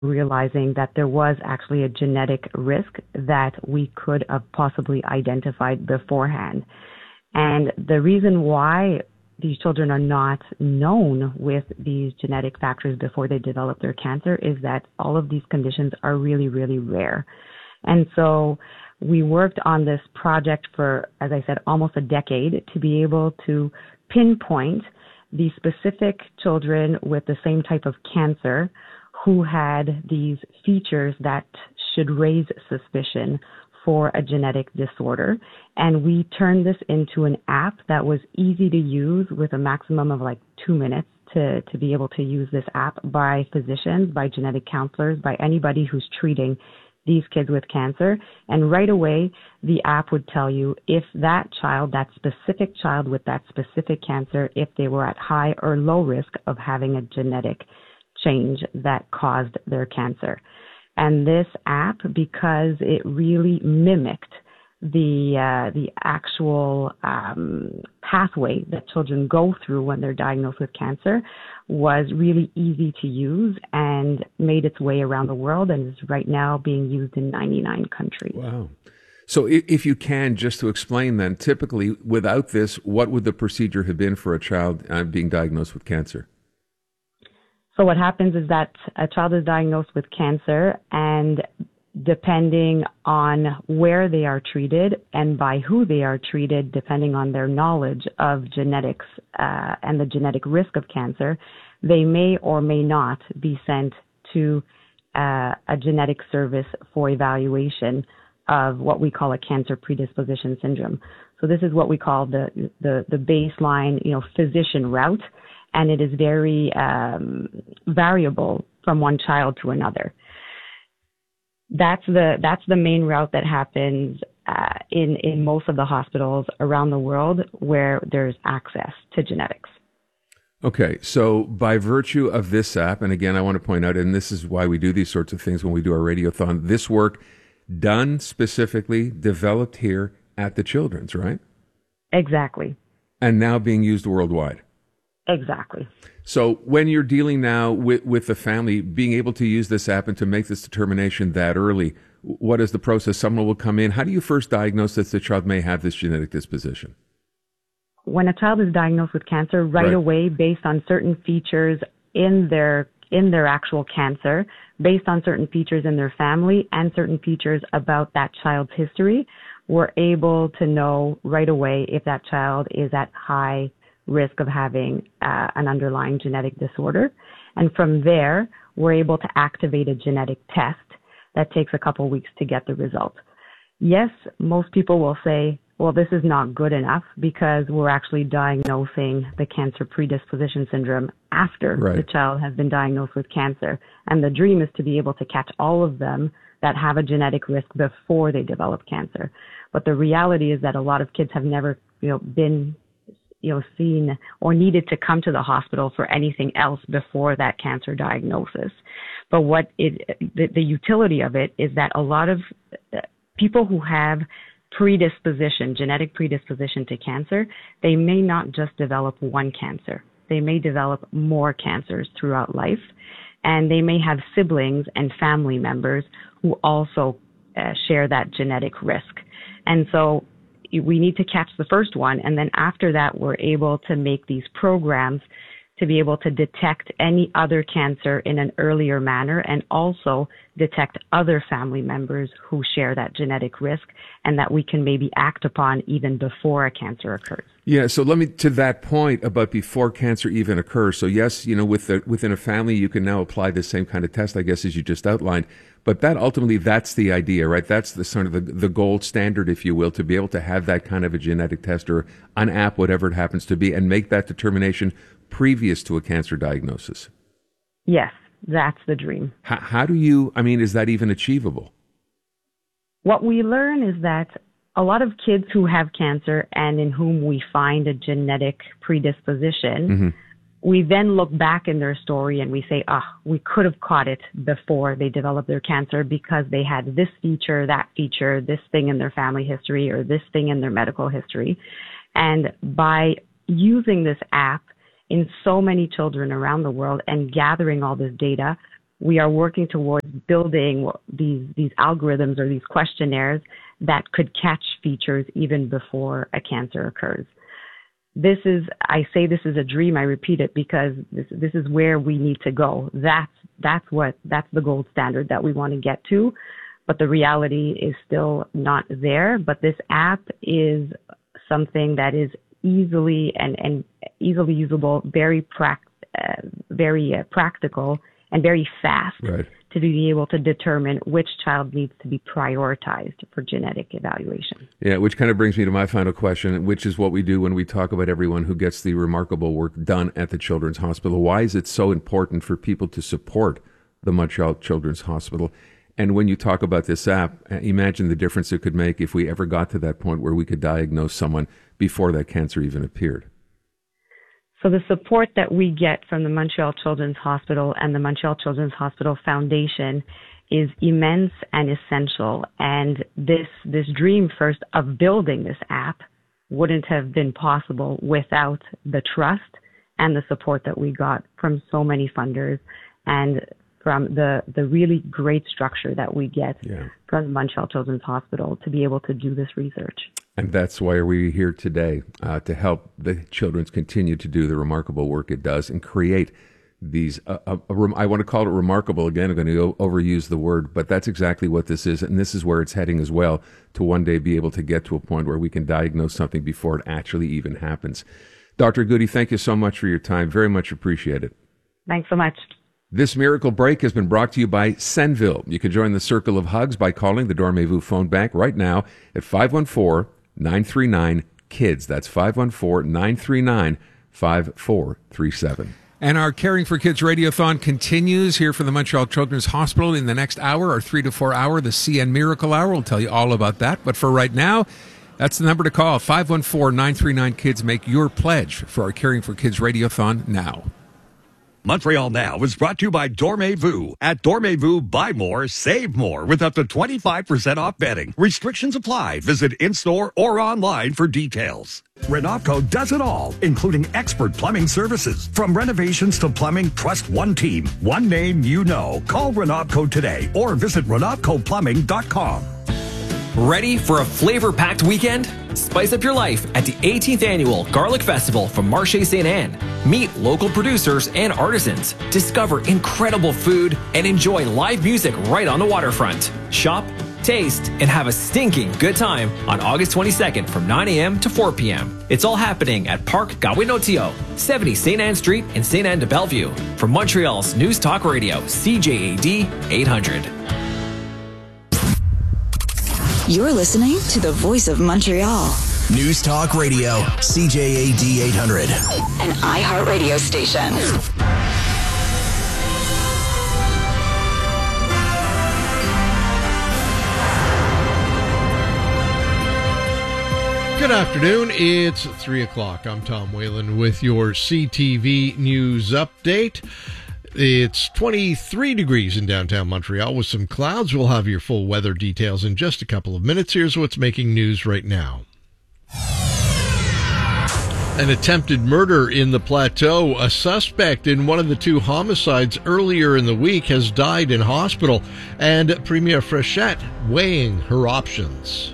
realizing that there was actually a genetic risk that we could have possibly identified beforehand. And the reason why these children are not known with these genetic factors before they develop their cancer is that all of these conditions are really, really rare. And so we worked on this project for, as I said, almost a decade to be able to pinpoint the specific children with the same type of cancer who had these features that should raise suspicion for a genetic disorder. And we turned this into an app that was easy to use with a maximum of like 2 minutes to be able to use this app by physicians, by genetic counselors, by anybody who's treating these kids with cancer. And right away, the app would tell you if that child, that specific child with that specific cancer, if they were at high or low risk of having a genetic change that caused their cancer. And this app, because it really mimicked the actual pathway that children go through when they're diagnosed with cancer, was really easy to use and made its way around the world and is right now being used in 99 countries. Wow. So if you can, just to explain then, typically without this, what would the procedure have been for a child being diagnosed with cancer? So what happens is that a child is diagnosed with cancer, and depending on where they are treated and by who they are treated, depending on their knowledge of genetics and the genetic risk of cancer, they may or may not be sent to a genetic service for evaluation of what we call a cancer predisposition syndrome. So this is what we call the baseline, physician route, and it is very variable from one child to another. That's the main route that happens in most of the hospitals around the world where there's access to genetics. Okay, so by virtue of this app, and again, I want to point out, and this is why we do these sorts of things when we do our radiothon, this work done specifically, developed here at the Children's, right? Exactly. And now being used worldwide. Exactly. So when you're dealing now with the family, being able to use this app and to make this determination that early, what is the process? Someone will come in. How do you first diagnose that the child may have this genetic disposition? When a child is diagnosed with cancer, right away, based on certain features in their actual cancer, based on certain features in their family and certain features about that child's history, we're able to know right away if that child is at high risk of having an underlying genetic disorder. And from there, we're able to activate a genetic test that takes a couple weeks to get the result. Yes, most people will say, well, this is not good enough because we're actually diagnosing the cancer predisposition syndrome after the child has been diagnosed with cancer. And the dream is to be able to catch all of them that have a genetic risk before they develop cancer. But the reality is that a lot of kids have never, been seen or needed to come to the hospital for anything else before that cancer diagnosis. But the utility of it is that a lot of people who have genetic predisposition to cancer, they may not just develop one cancer. They may develop more cancers throughout life, and they may have siblings and family members who also share that genetic risk. And so we need to catch the first one, and then after that, we're able to make these programs to be able to detect any other cancer in an earlier manner and also detect other family members who share that genetic risk and that we can maybe act upon even before a cancer occurs. Yeah, so to that point about before cancer even occurs. So yes, within a family, you can now apply the same kind of test, I guess, as you just outlined. But that's the idea, right? That's the sort of the gold standard, if you will, to be able to have that kind of a genetic test or an app, whatever it happens to be, and make that determination previous to a cancer diagnosis. Yes, that's the dream. How do you, is that even achievable? What we learn is that a lot of kids who have cancer and in whom we find a genetic predisposition, we then look back in their story and we say, we could have caught it before they developed their cancer because they had this feature, that feature, this thing in their family history or this thing in their medical history. And by using this app in so many children around the world and gathering all this data, we are working towards building these algorithms or these questionnaires that could catch features even before a cancer occurs. I say this is a dream. I repeat it because this is where we need to go. That's the gold standard that we want to get to, but the reality is still not there. But this app is something that is easily and easily usable, very practical and very fast, right, to be able to determine which child needs to be prioritized for genetic evaluation. Yeah, which kind of brings me to my final question, which is what we do when we talk about everyone who gets the remarkable work done at the Children's Hospital. Why is it so important for people to support the Montreal Children's Hospital? And when you talk about this app, imagine the difference it could make if we ever got to that point where we could diagnose someone before that cancer even appeared. So the support that we get from the Montreal Children's Hospital and the Montreal Children's Hospital Foundation is immense and essential. And this dream first of building this app wouldn't have been possible without the trust and the support that we got from so many funders and from the really great structure that we get from the Montreal Children's Hospital to be able to do this research. And that's why we're here today, to help the Children's continue to do the remarkable work it does and create these, I want to call it remarkable again, I'm going to overuse the word, but that's exactly what this is. And this is where it's heading as well, to one day be able to get to a point where we can diagnose something before it actually even happens. Dr. Goody, thank you so much for your time. Very much appreciate it. Thanks so much. This Miracle Break has been brought to you by Senville. You can join the Circle of Hugs by calling the Dormez-vous phone bank right now at 514-939-KIDS. That's 514-939-5437. And our Caring for Kids Radiothon continues here for the Montreal Children's Hospital. In the next hour, our 3 to 4 hour, the CN Miracle Hour. We'll tell you all about that. But for right now, that's the number to call, 514-939-KIDS. Make your pledge for our Caring for Kids Radiothon now. Montreal Now is brought to you by Dormez-vous. At Dormez-vous, buy more, save more with up to 25% off bedding. Restrictions apply. Visit in-store or online for details. Renopco does it all, including expert plumbing services. From renovations to plumbing, trust one team, one name you know. Call Renopco today or visit RenopcoPlumbing.com. Ready for a flavor-packed weekend? Spice up your life at the 18th Annual Garlic Festival from Marché Sainte-Anne. Meet local producers and artisans, discover incredible food, and enjoy live music right on the waterfront. Shop, taste, and have a stinking good time on August 22nd from 9 a.m. to 4 p.m. It's all happening at Parc Gawinotio, 70 St. Anne Street in St. Anne de Bellevue. From Montreal's News Talk Radio, CJAD 800. You're listening to the Voice of Montreal. News Talk Radio, CJAD 800. An iHeartRadio station. Good afternoon. It's 3 o'clock. I'm Tom Whalen with your CTV News Update. It's 23 degrees in downtown Montreal with some clouds. We'll have your full weather details in just a couple of minutes. Here's what's making news right now. An attempted murder in the Plateau. A suspect in one of the two homicides earlier in the week has died in hospital, and Premier Fréchette weighing her options.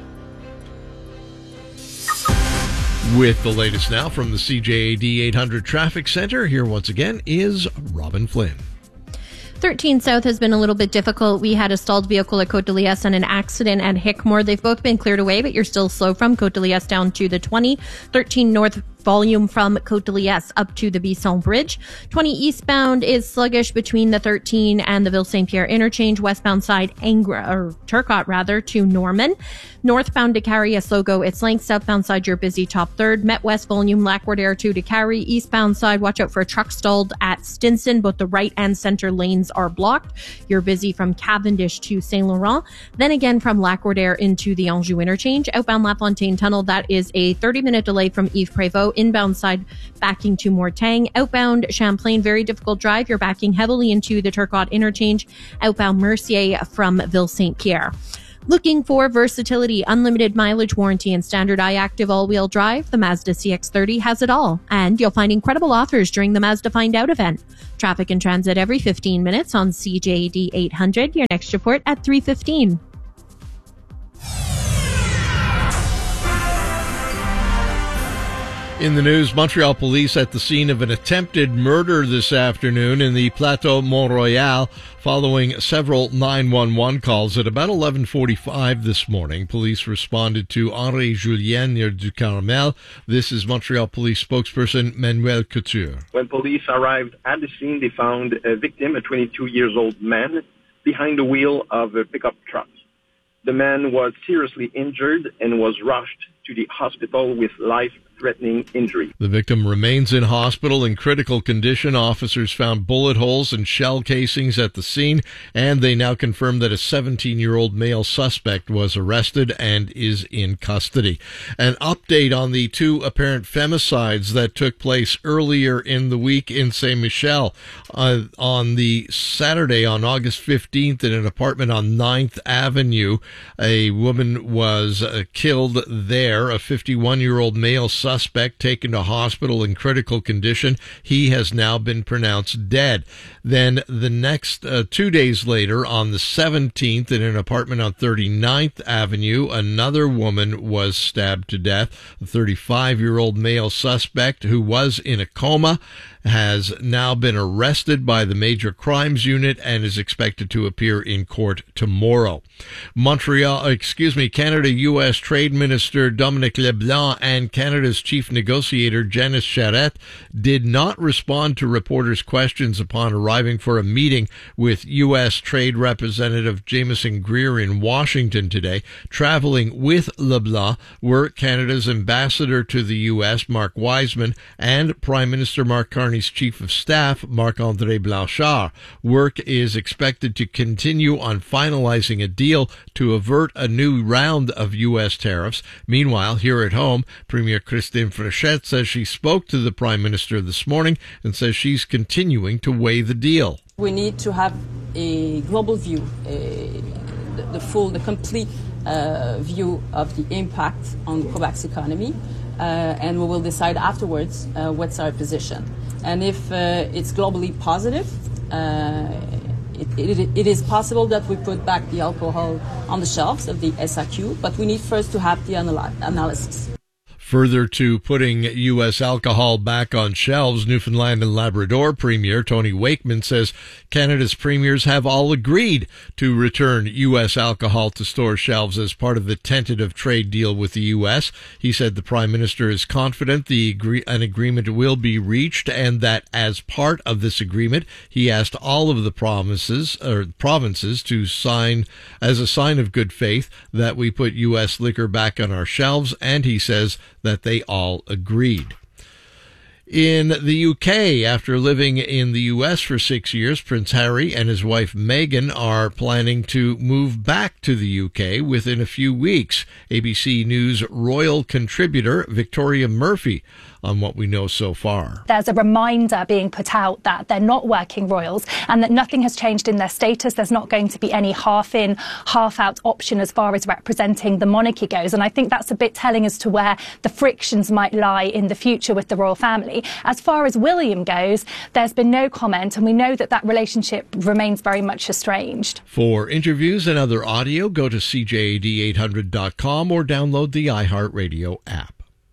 With the latest now from the CJAD 800 Traffic Center, here once again is Robin Flynn. 13 South has been a little bit difficult. We had a stalled vehicle at Côte de Liesse and an accident at Hickmore. They've both been cleared away, but you're still slow from Côte de Liesse down to the 20. 13 North volume from Côte de Liesse up to the Bisson Bridge. 20 eastbound is sluggish between the 13 and the Ville Saint-Pierre interchange. Westbound side, Turcotte to Norman. Northbound to Carrie, a slow go. It's length. Southbound side, you're busy top third. Met West volume, Lac-Wardière to Carrie. Eastbound side, watch out for a truck stalled at Stinson. Both the right and center lanes are blocked. You're busy from Cavendish to Saint Laurent. Then again from Lac-Wardière into the Anjou interchange. Outbound La Fontaine Tunnel, that is a 30-minute delay from Yves Prévost. Inbound side, backing to Mortagne. Outbound Champlain, very difficult drive. You're backing heavily into the Turcotte interchange. Outbound Mercier from Ville Saint-Pierre. Looking for versatility, unlimited mileage warranty, and standard iActive all-wheel drive? The Mazda CX-30 has it all. And you'll find incredible offers during the Mazda Find Out event. Traffic and transit every 15 minutes on CJAD 800. Your next report at 3:15. In the news, Montreal police at the scene of an attempted murder this afternoon in the Plateau Mont-Royal following several 911 calls. At about 11:45 this morning, police responded to Henri Julien near Du Carmel. This is Montreal police spokesperson Manuel Couture. When police arrived at the scene, they found a victim, a 22-year-old man, behind the wheel of a pickup truck. The man was seriously injured and was rushed to the hospital with life-threatening injury. The victim remains in hospital in critical condition. Officers found bullet holes and shell casings at the scene, and they now confirm that a 17-year-old male suspect was arrested and is in custody. An update on the two apparent femicides that took place earlier in the week in Saint Michel. On the Saturday, on August 15th, in an apartment on 9th Avenue, a woman was killed there. A 51-year-old male suspect taken to hospital in critical condition. He has now been pronounced dead. Then the next 2 days later, on the 17th, in an apartment on 39th Avenue, another woman was stabbed to death. A 35-year-old male suspect who was in a coma has now been arrested by the Major Crimes Unit and is expected to appear in court tomorrow. Canada-U.S. Trade Minister Dominic LeBlanc and Canada's chief negotiator Janice Charette did not respond to reporters' questions upon arriving for a meeting with U.S. Trade Representative Jameson Greer in Washington today. Traveling with LeBlanc were Canada's ambassador to the U.S., Mark Wiseman, and Prime Minister Mark Carney's chief of staff, Marc-André Blanchard. Work is expected to continue on finalizing a deal to avert a new round of U.S. tariffs. Meanwhile, here at home, Premier Christine Fréchette says she spoke to the Prime Minister this morning and says she's continuing to weigh the deal. We need to have a global view, the complete view of the impact on Quebec's economy, and we will decide afterwards what's our position. And if it's globally positive, it is possible that we put back the alcohol on the shelves of the SAQ, but we need first to have the analysis. Further to putting U.S. alcohol back on shelves, Newfoundland and Labrador Premier Tony Wakeman says Canada's premiers have all agreed to return U.S. alcohol to store shelves as part of the tentative trade deal with the U.S. He said the Prime Minister is confident an agreement will be reached and that as part of this agreement, he asked all of the provinces to sign as a sign of good faith that we put U.S. liquor back on our shelves, and he says that they all agreed. In the UK, after living in the US for 6 years, Prince Harry and his wife Meghan are planning to move back to the UK within a few weeks. ABC News royal contributor Victoria Murphy on what we know so far. There's a reminder being put out that they're not working royals and that nothing has changed in their status. There's not going to be any half-in, half-out option as far as representing the monarchy goes. And I think that's a bit telling as to where the frictions might lie in the future with the royal family. As far as William goes, there's been no comment, and we know that that relationship remains very much estranged. For interviews and other audio, go to CJAD800.com or download the iHeartRadio app.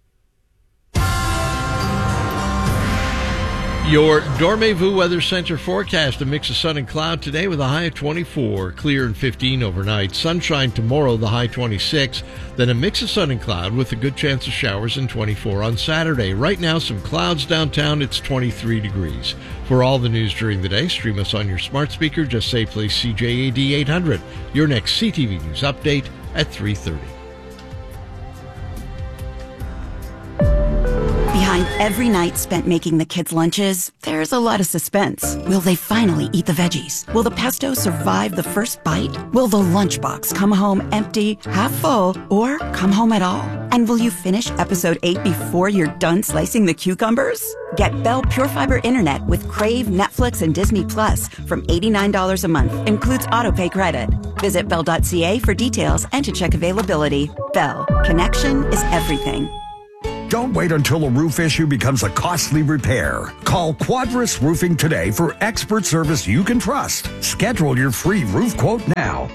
Your Dormez-vous Weather Center forecast: a mix of sun and cloud today with a high of 24, clear and 15 overnight. Sunshine tomorrow, the high 26. Then a mix of sun and cloud with a good chance of showers and 24 on Saturday. Right now, some clouds downtown. It's 23 degrees. For all the news during the day, stream us on your smart speaker. Just say play CJAD 800. Your next CTV News update at 3:30. Behind every night spent making the kids' lunches, there's a lot of suspense. Will they finally eat the veggies? Will the pesto survive the first bite? Will the lunchbox come home empty, half full, or come home at all? And will you finish episode 8 before you're done slicing the cucumbers? Get Bell Pure Fiber Internet with Crave, Netflix, and Disney Plus from $89 a month. Includes autopay credit. Visit Bell.ca for details and to check availability. Bell. Connection is everything. Don't wait until a roof issue becomes a costly repair. Call Quadris Roofing today for expert service you can trust. Schedule your free roof quote now.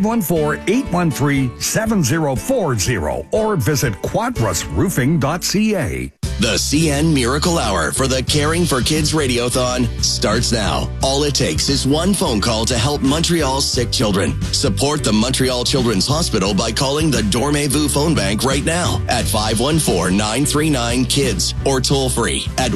514-813-7040 or visit quadrisroofing.ca. The CN Miracle Hour for the Caring for Kids Radiothon starts now. All it takes is one phone call to help Montreal's sick children. Support the Montreal Children's Hospital by calling the Dormez-vous phone bank right now at 514-939-KIDS or toll free at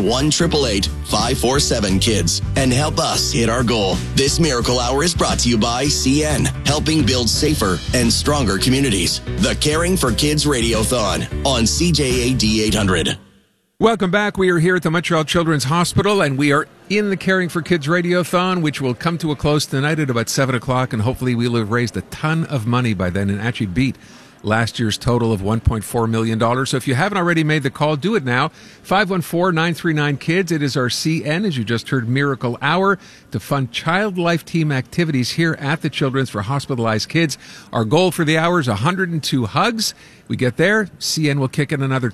1-888-547-KIDS and help us hit our goal. This Miracle Hour is brought to you by CN, helping build safer and stronger communities. The Caring for Kids Radiothon on CJAD 800. Welcome back. We are here at the Montreal Children's Hospital, and we are in the Caring for Kids Radiothon, which will come to a close tonight at about 7 o'clock, and hopefully we'll have raised a ton of money by then and actually beat last year's total of $1.4 million. So if you haven't already made the call, do it now. 514-939-KIDS. It is our CN, as you just heard, Miracle Hour to fund Child Life Team activities here at the Children's for hospitalized kids. Our goal for the hour is 102 hugs. We get there, CN will kick in another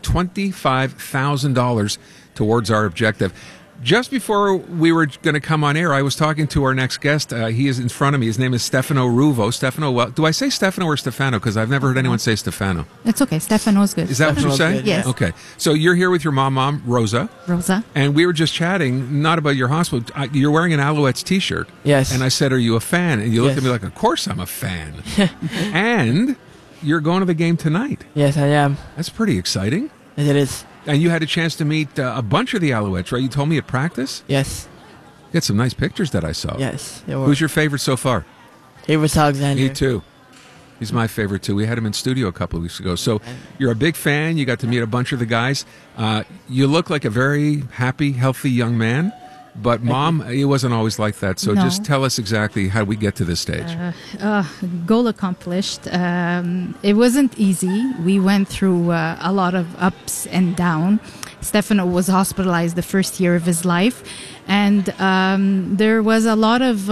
$25,000 towards our objective. Just before we were going to come on air, I was talking to our next guest. He is in front of me. His name is Stefano Ruvo. Stefano, well, do I say Stefano or Stefano? Because I've never heard anyone say Stefano. It's okay. Stefano's good. Is that what you say? Yes. Okay. So you're here with your mom, Rosa. Rosa. And we were just chatting, not about your hospital. You're wearing an Alouettes t-shirt. Yes. And I said, are you a fan? And you looked at me like, of course I'm a fan. And you're going to the game tonight. Yes, I am. That's pretty exciting. Yes, it is. And you had a chance to meet a bunch of the Alouettes, right? You told me at practice? Yes. You got some nice pictures that I saw. Yes. Who's your favorite so far? Avery Alexander. Me too. He's my favorite too. We had him in studio a couple of weeks ago. So you're a big fan. You got to meet a bunch of the guys. You look like a very happy, healthy young man. But Mom, it wasn't always like that. So just tell us exactly how we get to this stage. Goal accomplished. It wasn't easy. We went through a lot of ups and downs. Stefano was hospitalized the first year of his life. And there was a lot of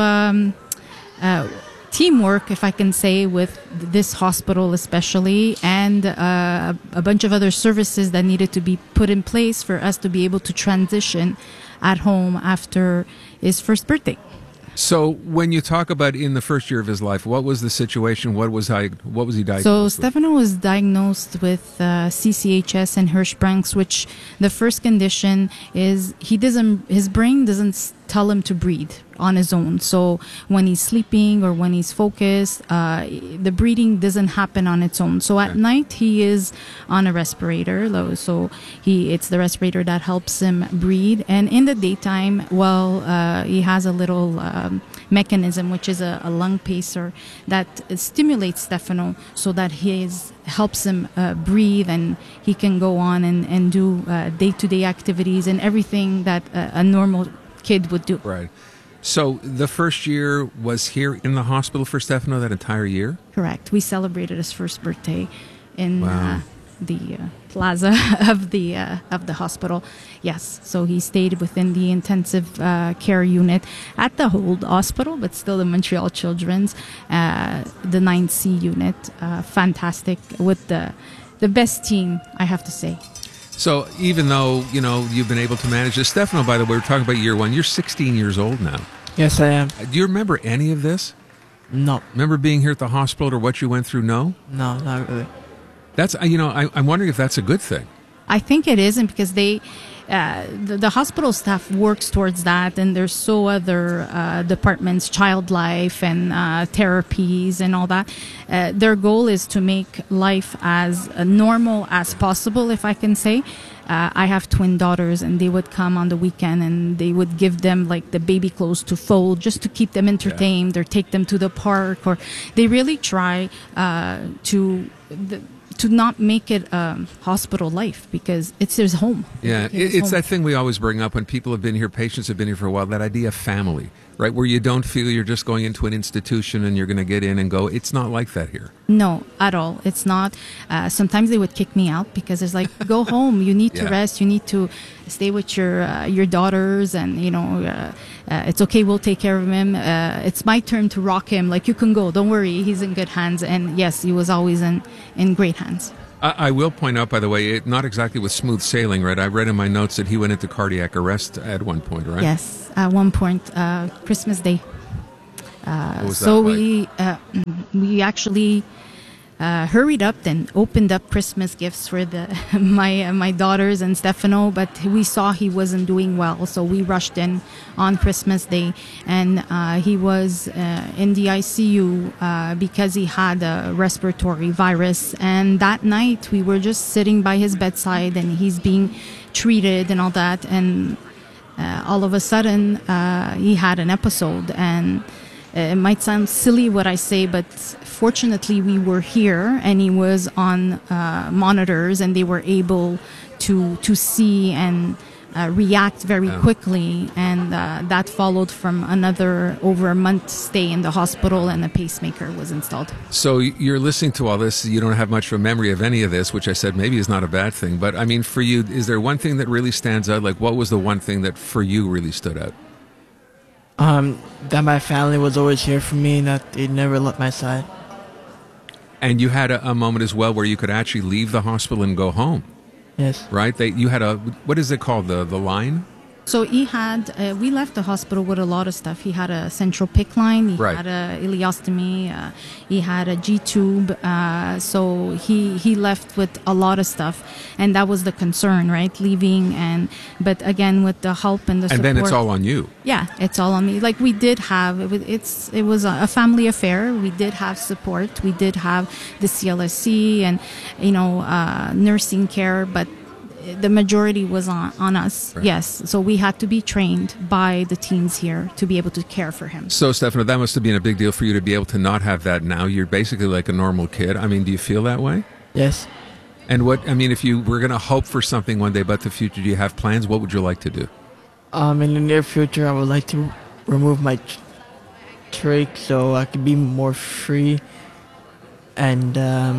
teamwork, if I can say, with this hospital especially, and a bunch of other services that needed to be put in place for us to be able to transition at home after his first birthday. So when you talk about in the first year of his life, what was the situation? What was he diagnosed So with? Stefano was diagnosed with CCHS and Hirschsprung's, which the first condition is his brain doesn't tell him to breathe on his own. So when he's sleeping or when he's focused, the breathing doesn't happen on its own. So at night he is on a respirator. So it's the respirator that helps him breathe. And in the daytime, he has a little mechanism, which is a lung pacer that stimulates Stefano so that helps him breathe, and he can go on and do day-to-day activities and everything that a normal kid would do. Right. So the first year was here in the hospital for Stefano, that entire year? Correct. We celebrated his first birthday in the plaza of the hospital. Yes. So he stayed within the intensive care unit at the old hospital, but still the Montreal Children's, the 9C unit. Fantastic, with the best team, I have to say. So even though, you've been able to manage this, Stefano, by the way, we're talking about year one. You're 16 years old now. Yes, I am. Do you remember any of this? No. Remember being here at the hospital or what you went through? No? No, not really. That's, I'm wondering if that's a good thing. I think it isn't, because the hospital staff works towards that, and there's other departments, child life and therapies and all that. Their goal is to make life as normal as possible, if I can say. I have twin daughters, and they would come on the weekend and they would give them like the baby clothes to fold just to keep them entertained, or take them to the park, or they really try to to not make it hospital life, because it's his home. Yeah, it's home. that thing we always bring up when people have been here, patients have been here for a while, that idea of family, right? Where you don't feel you're just going into an institution and you're going to get in and go. It's not like that here. No, at all. It's not. Sometimes they would kick me out because it's like, go home. You need to rest. You need to stay with your daughters, and it's okay. We'll take care of him. It's my turn to rock him. Like, you can go. Don't worry. He's in good hands. And yes, he was always in great hands. I will point out, by the way, not exactly with smooth sailing, right? I read in my notes that he went into cardiac arrest at one point, right? Yes, at one point, Christmas Day. What was so that like? we actually hurried up and opened up Christmas gifts for my daughters and Stefano, but we saw he wasn't doing well, so we rushed in on Christmas Day, and he was in the ICU because he had a respiratory virus. And that night we were just sitting by his bedside, and he's being treated and all that, and all of a sudden he had an episode. And it might sound silly what I say, but fortunately we were here, and he was on monitors, and they were able to see and react very quickly. And that followed from another over a month stay in the hospital, and a pacemaker was installed. So you're listening to all this. You don't have much of a memory of any of this, which I said maybe is not a bad thing. But I mean, for you, is there one thing that really stands out? Like, what was the one thing that for you really stood out? That my family was always here for me, and that they never left my side. And you had a moment as well where you could actually leave the hospital and go home. Yes. Right? You had what is it called? The line? So he had, we left the hospital with a lot of stuff. He had a central PICC line, he Right. had a ileostomy, he had a G-tube. So he left with a lot of stuff, and that was the concern, right? Leaving, but again, with the help and the support. And then it's all on you. Yeah, it's all on me. Like, we did have, it was a family affair. We did have support. We did have the CLSC and, nursing care, but the majority was on us. Right. Yes. So we had to be trained by the teams here to be able to care for him. So, Stefano, that must have been a big deal for you to be able to not have that now. You're basically like a normal kid. I mean, do you feel that way? Yes. And if you were going to hope for something one day about the future, do you have plans? What would you like to do? In the near future, I would like to remove my trach so I could be more free, and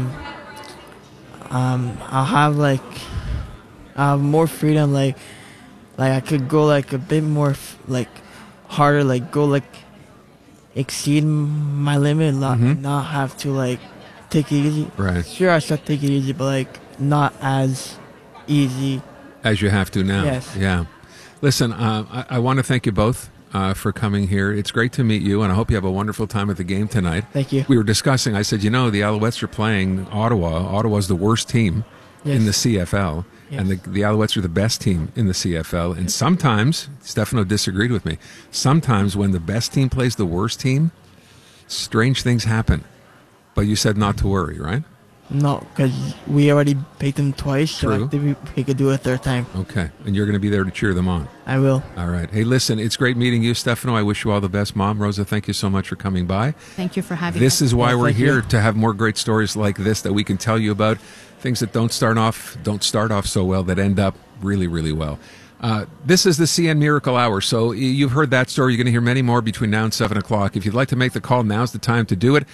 I'll have more freedom. Like I could go like a bit more harder, like go exceed my limit, not have to take it easy. Right. Sure, I should take it easy, but not as easy as you have to now. Yes. Yeah. Listen, I want to thank you both for coming here. It's great to meet you, and I hope you have a wonderful time at the game tonight. Thank you. We were discussing, I said, the Alouettes are playing Ottawa. Ottawa's the worst team in the CFL. Yes. And the Alouettes are the best team in the CFL. And sometimes, Stefano disagreed with me, sometimes when the best team plays the worst team, strange things happen. But you said not to worry, right? No, because we already paid them twice, so True. I think we could do it a third time. Okay. And you're going to be there to cheer them on. I will. All right. Hey, listen, it's great meeting you, Stefano. I wish you all the best. Mom, Rosa, thank you so much for coming by. Thank you for having This us. is why we're thank here, you. to have more great stories like this that we can tell you about, things that don't start off so well, that end up really, really well. This is the CN Miracle Hour. So you've heard that story. You're going to hear many more between now and 7 o'clock. If you'd like to make the call, now's the time to do it.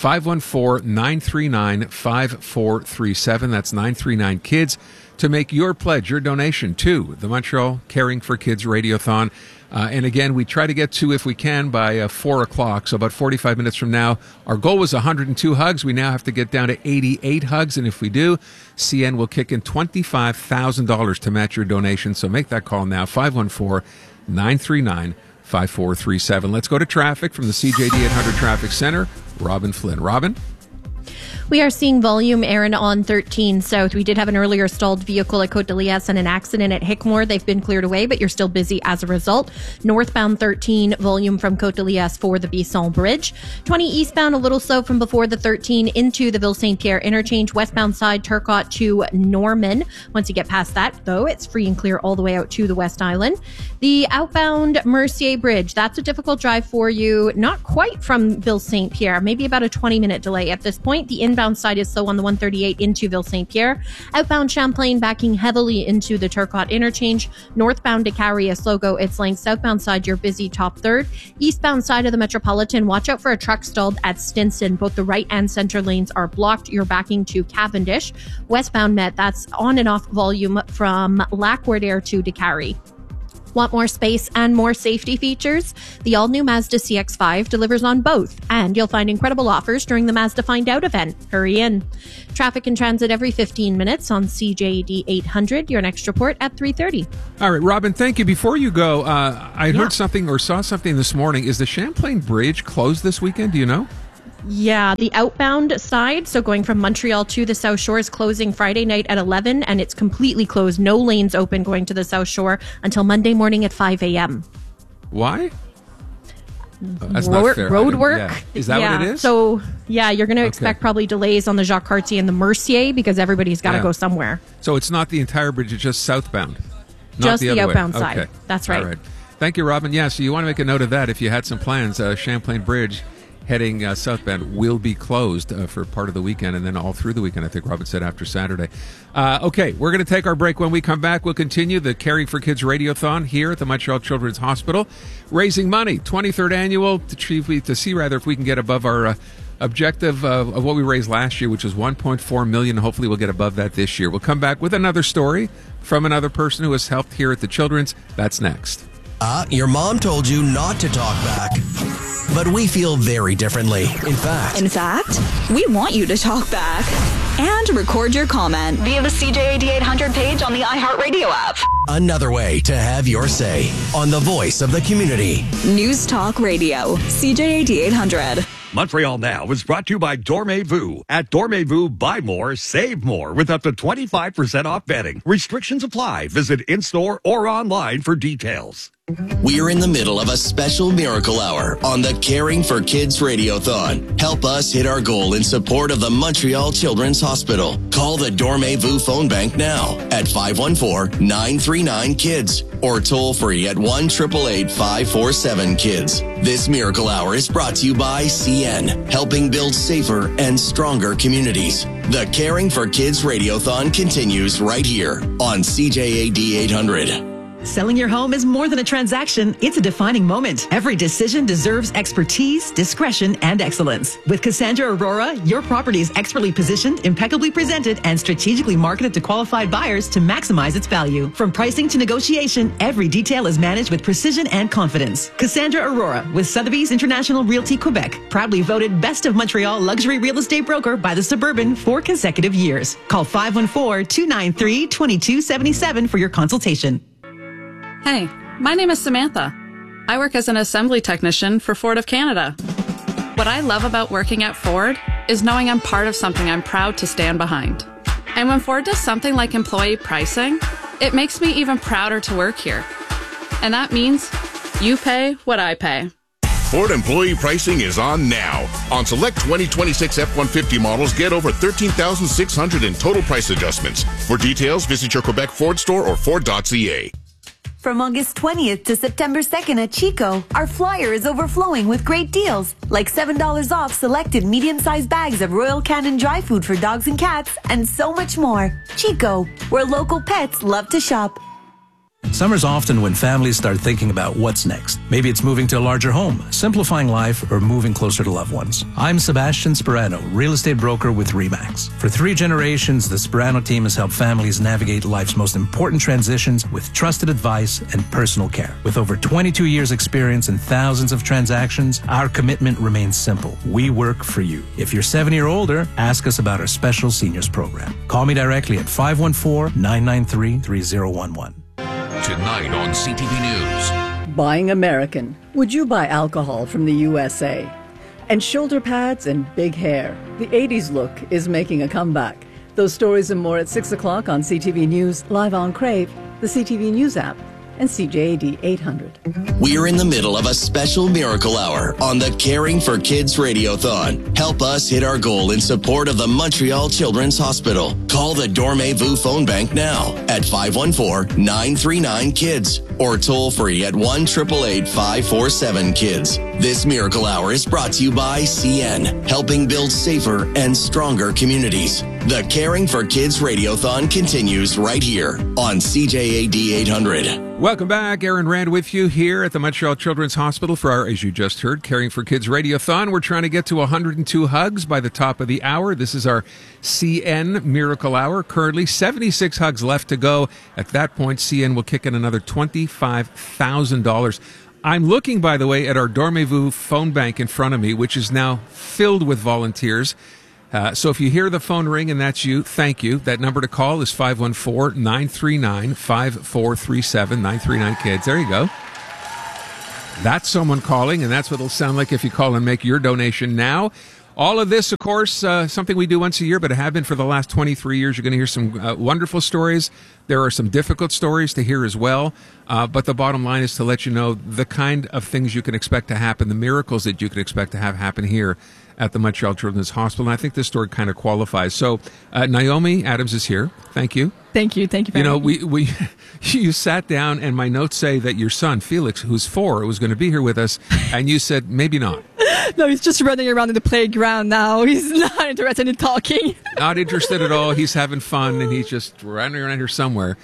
514-939-5437. That's 939-KIDS. To make your pledge, your donation to the Montreal Caring for Kids Radiothon. And again, we try to get to, if we can, by 4 o'clock, so about 45 minutes from now. Our goal was 102 hugs. We now have to get down to 88 hugs. And if we do, CN will kick in $25,000 to match your donation. So make that call now, 514-939-5437. Let's go to traffic from the CJD 800 Traffic Center. Robin Flynn. Robin? We are seeing volume, Aaron, on 13 South. We did have an earlier stalled vehicle at Côte de Liesse and an accident at Hickmore. They've been cleared away, but you're still busy as a result. Northbound 13, volume from Côte de Liesse for the Bisson Bridge. 20 eastbound, a little slow from before the 13 into the Ville-Saint-Pierre interchange. Westbound side, Turcotte to Norman. Once you get past that, though, it's free and clear all the way out to the West Island. The outbound Mercier Bridge, that's a difficult drive for you. Not quite from Ville-Saint-Pierre, maybe about a 20-minute delay at this point. The inbound side is slow on the 138 into Ville-Saint-Pierre. Outbound Champlain backing heavily into the Turcotte interchange. Northbound Décarie a slow go its length. Southbound side, you're busy top third. Eastbound side of the Metropolitan, watch out for a truck stalled at Stinson. Both the right and center lanes are blocked. You're backing to Cavendish. Westbound Met, that's on and off volume from Lac-Wardair to Décarie. Want more space and more safety features? The all-new Mazda CX-5 delivers on both, and you'll find incredible offers during the Mazda Find Out event. Hurry in. Traffic and transit every 15 minutes on CJAD 800. Your next report at 3:30. All right, Robin, thank you. Before you go, I heard something or saw something this morning. Is the Champlain Bridge closed this weekend? Do you know? Yeah, the outbound side, so going from Montreal to the South Shore, is closing Friday night at 11, and it's completely closed. No lanes open going to the South Shore until Monday morning at 5 a.m. Why? That's not fair. Road work. Yeah. Is that what it is? So, you're going to expect probably delays on the Jacques Cartier and the Mercier because everybody's got to go somewhere. So it's not the entire bridge, it's just southbound? Just the outbound way. side. Okay. That's right. All right. Thank you, Robin. Yeah, so you want to make a note of that if you had some plans. Champlain Bridge heading southbound will be closed for part of the weekend and then all through the weekend, I think Robin said, after Saturday. Okay, we're going to take our break. When we come back, we'll continue the Caring for Kids Radiothon here at the Montreal Children's Hospital, raising money, 23rd annual, to see if we can get above our objective of what we raised last year, which was $1.4 million. Hopefully we'll get above that this year. We'll come back with another story from another person who has helped here at the Children's. That's next. Your mom told you not to talk back. But we feel very differently. In fact, we want you to talk back and record your comment via the CJAD 800 page on the iHeartRadio app. Another way to have your say on the voice of the community. News Talk Radio, CJAD 800. Montreal Now is brought to you by Dormez-vous. At Dormez-vous, buy more, save more with up to 25% off bedding. Restrictions apply. Visit in-store or online for details. We're in the middle of a special miracle hour on the Caring for Kids Radiothon. Help us hit our goal in support of the Montreal Children's Hospital. Call the Dormez-vous phone bank now at 514-939-KIDS or toll free at 1-888-547-KIDS. This miracle hour is brought to you by CN, helping build safer and stronger communities. The Caring for Kids Radiothon continues right here on CJAD 800. Selling your home is more than a transaction. It's a defining moment. Every decision deserves expertise, discretion, and excellence. With Cassandra Aurora, your property is expertly positioned, impeccably presented, and strategically marketed to qualified buyers to maximize its value. From pricing to negotiation, every detail is managed with precision and confidence. Cassandra Aurora with Sotheby's International Realty Quebec, proudly voted Best of Montreal Luxury Real Estate Broker by The Suburban 4 consecutive years. Call 514-293-2277 for your consultation. Hey, my name is Samantha. I work as an assembly technician for Ford of Canada. What I love about working at Ford is knowing I'm part of something I'm proud to stand behind. And when Ford does something like employee pricing, it makes me even prouder to work here. And that means you pay what I pay. Ford employee pricing is on now. On select 2026 F-150 models, get over $13,600 in total price adjustments. For details, visit your Quebec Ford store or Ford.ca. From August 20th to September 2nd at Chico, our flyer is overflowing with great deals, like $7 off selected medium-sized bags of Royal Canin dry food for dogs and cats, and so much more. Chico, where local pets love to shop. Summer's often when families start thinking about what's next. Maybe it's moving to a larger home, simplifying life, or moving closer to loved ones. I'm Sebastian Sperano, real estate broker with RE/MAX. For 3 generations, the Sperano team has helped families navigate life's most important transitions with trusted advice and personal care. With over 22 years experience and thousands of transactions, our commitment remains simple. We work for you. If you're 70 or older, ask us about our special seniors program. Call me directly at 514-993-3011. Tonight on CTV News. Buying American. Would you buy alcohol from the USA? And shoulder pads and big hair. The 80s look is making a comeback. Those stories and more at 6 o'clock on CTV News, live on Crave, the CTV News app, and CJAD 800. We're in the middle of a special miracle hour on the Caring for Kids Radiothon. Help us hit our goal in support of the Montreal Children's Hospital. Call the Dormez-vous phone bank now at 514-939-KIDS or toll free at 1-888-547-KIDS. This miracle hour is brought to you by CN, helping build safer and stronger communities. The Caring for Kids Radiothon continues right here on CJAD 800. Welcome back. Aaron Rand with you here at the Montreal Children's Hospital for our, as you just heard, Caring for Kids Radiothon. We're trying to get to 102 hugs by the top of the hour. This is our CN Miracle Hour. Currently 76 hugs left to go. At that point, CN will kick in another $25,000. I'm looking, by the way, at our Dormez-vous phone bank in front of me, which is now filled with volunteers. So if you hear the phone ring and that's you, thank you. That number to call is 514-939-5437, 939-KIDS. There you go. That's someone calling, and that's what it'll sound like if you call and make your donation now. All of this, of course, something we do once a year, but have been for the last 23 years. You're going to hear some wonderful stories. There are some difficult stories to hear as well. But the bottom line is to let you know the kind of things you can expect to happen, the miracles that you can expect to have happen here at the Montreal Children's Hospital. And I think this story kind of qualifies. So Naomi Adams is here. Thank you. Thank you. Thank you very much. We you sat down, and my notes say that your son, Felix, who's 4, was going to be here with us, and you said maybe not. No, he's just running around in the playground now. He's not interested in talking. Not interested at all. He's having fun, and he's just running around here somewhere.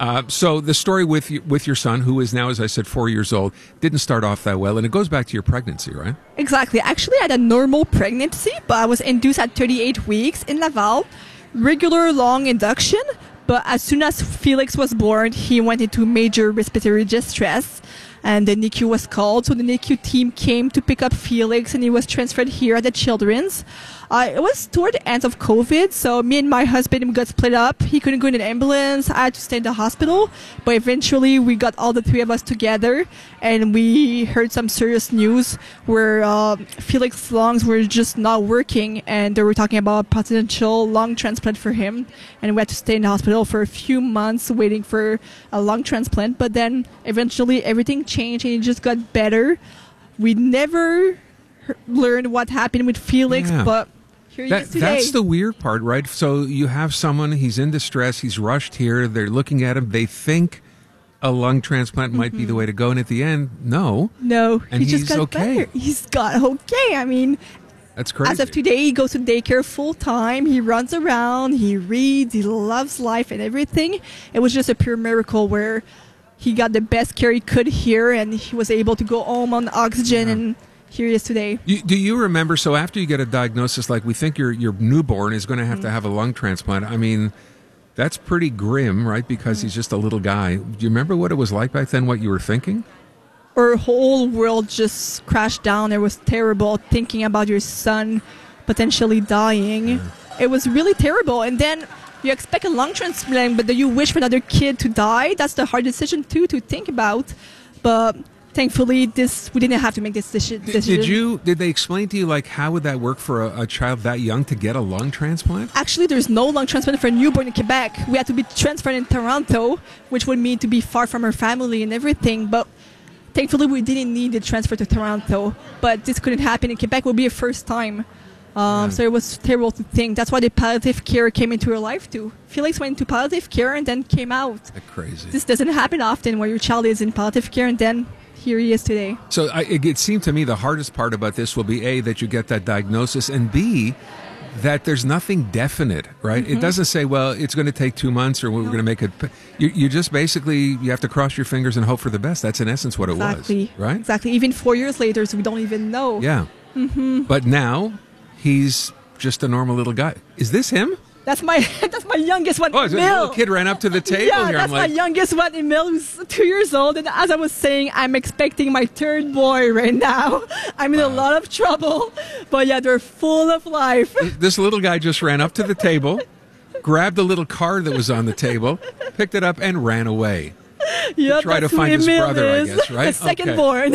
So the story with your son, who is now, as I said, 4 years old, didn't start off that well, and it goes back to your pregnancy, right? Exactly. Actually, I had a normal pregnancy, but I was induced at 38 weeks in Laval. Regular long induction, but as soon as Felix was born, he went into major respiratory distress, and the NICU was called. So the NICU team came to pick up Felix, and he was transferred here at the Children's. It was toward the end of COVID, so me and my husband got split up. He couldn't go in an ambulance. I had to stay in the hospital. But eventually, we got all the three of us together, and we heard some serious news where Felix's lungs were just not working, and they were talking about potential lung transplant for him. And we had to stay in the hospital for a few months waiting for a lung transplant. But then eventually, everything changed, and it just got better. We never learned what happened with Felix, but here he is today. That's the weird part, right? So you have someone, he's in distress, he's rushed here, they're looking at him, they think a lung transplant might be the way to go, and at the end, no. And he just got okay. better. He's got okay. I mean, that's crazy. As of today, he goes to daycare full time. He runs around, he reads, he loves life and everything. It was just a pure miracle where he got the best care he could here, and he was able to go home on oxygen, and here he is today. Do you remember, so after you get a diagnosis, like we think your newborn is going to have a lung transplant, I mean, that's pretty grim, right? Because he's just a little guy. Do you remember what it was like back then, what you were thinking? Our whole world just crashed down. It was terrible thinking about your son potentially dying. It was really terrible. And then you expect a lung transplant, but then you wish for another kid to die. That's the hard decision, too, to think about. But thankfully, we didn't have to make this decision. Did they explain to you, like, how would that work for a child that young to get a lung transplant? Actually, there's no lung transplant for a newborn in Quebec. We had to be transferred in Toronto, which would mean to be far from our family and everything. But thankfully, we didn't need the transfer to Toronto. But this couldn't happen in Quebec. It would be a first time. So it was terrible to think. That's why the palliative care came into our life, too. Felix went into palliative care and then came out. That's crazy. This doesn't happen often where your child is in palliative care and then here he is today. So it seemed to me the hardest part about this will be, A, that you get that diagnosis, and B, that there's nothing definite, right? Mm-hmm. It doesn't say, well, it's going to take 2 months or we're going to make it. You just basically, you have to cross your fingers and hope for the best. That's in essence what it was, right? Exactly. Even 4 years later, so we don't even know. Yeah. Mm-hmm. But now he's just a normal little guy. Is this him? That's my youngest one, Oh, a Emil. little kid ran up to the table yeah, here. that's my youngest one, Emil, who's 2 years old. And as I was saying, I'm expecting my third boy right now. I'm in a lot of trouble. But yeah, they're full of life. This little guy just ran up to the table, grabbed the little card that was on the table, picked it up, and ran away. Yep, Try to that's who find his Emil brother, is. I guess, right? The second born.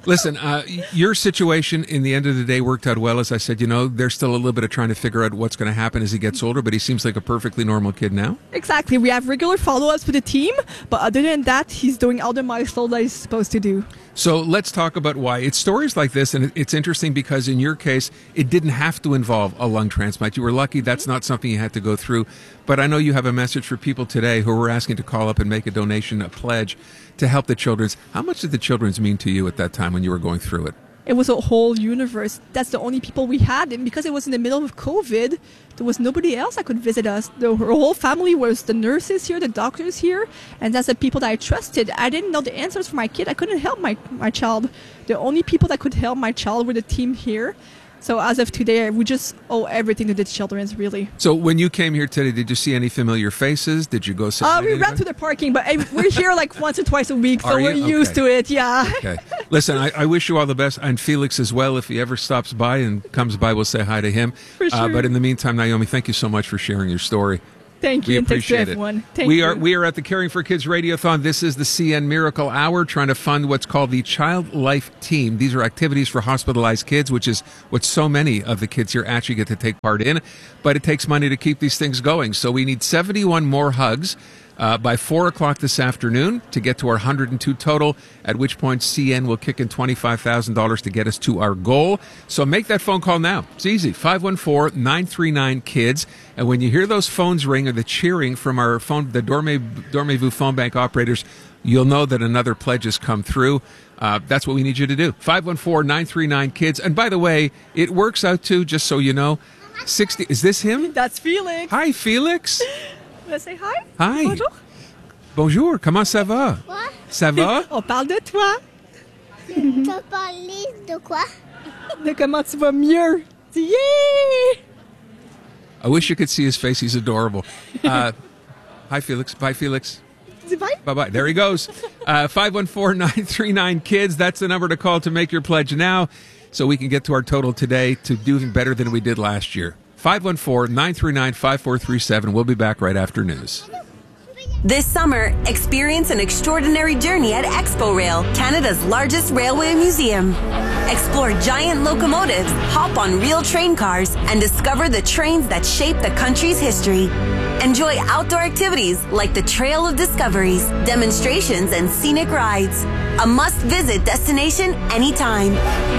Listen, your situation in the end of the day worked out well. As I said, there's still a little bit of trying to figure out what's going to happen as he gets older, but he seems like a perfectly normal kid now. Exactly. We have regular follow-ups with the team, but other than that, he's doing all the milestones that he's supposed to do. So let's talk about why. It's stories like this, and it's interesting because in your case, it didn't have to involve a lung transplant. You were lucky that's not something you had to go through. But I know you have a message for people today who were asking to call up and make a donation, a pledge, to help the Children's. How much did the Children's mean to you at that time when you were going through it? It was a whole universe. That's the only people we had. And because it was in the middle of COVID, there was nobody else that could visit us. The whole family was the nurses here, the doctors here, and that's the people that I trusted. I didn't know the answers for my kid. I couldn't help my child. The only people that could help my child were the team here. So as of today, we just owe everything to the Children's, really. So when you came here today, did you see any familiar faces? Did you go sit? We ran to the parking, but we're here like once or twice a week, so we're used to it. Yeah. Okay. Listen, I wish you all the best, and Felix as well. If he ever stops by and comes by, we'll say hi to him. For sure. But in the meantime, Naomi, thank you so much for sharing your story. Thank you. We and thanks to appreciate everyone. it. We are at the Caring for Kids Radiothon. This is the CN Miracle Hour, trying to fund what's called the Child Life Team. These are activities for hospitalized kids, which is what so many of the kids here actually get to take part in. But it takes money to keep these things going. So we need 71 more hugs by 4 o'clock this afternoon to get to our 102 total, at which point CN will kick in $25,000 to get us to our goal. So make that phone call now. It's easy, 514-939-KIDS. And when you hear those phones ring or the cheering from the Dormez-vous phone bank operators, you'll know that another pledge has come through. That's what we need you to do, 514-939-KIDS. And by the way, it works out to, just so you know, 60. Is this him? That's Felix. Hi, Felix. Let's say hi. Hi. Bonjour. Bonjour, comment ça va? Quoi? Ça va? On parle de toi. Tu vas parler de quoi? De comment tu vas mieux. Yeah! I wish you could see his face. He's adorable. Hi, Felix. Bye, Felix. Bye. Bye-bye. There he goes. 514-939-KIDS. That's the number to call to make your pledge now so we can get to our total today to do even better than we did last year. 514-939-5437. We'll be back right after news. This summer, experience an extraordinary journey at Expo Rail, Canada's largest railway museum. Explore giant locomotives, hop on real train cars, and discover the trains that shape the country's history. Enjoy outdoor activities like the Trail of Discoveries, demonstrations, and scenic rides. A must-visit destination anytime.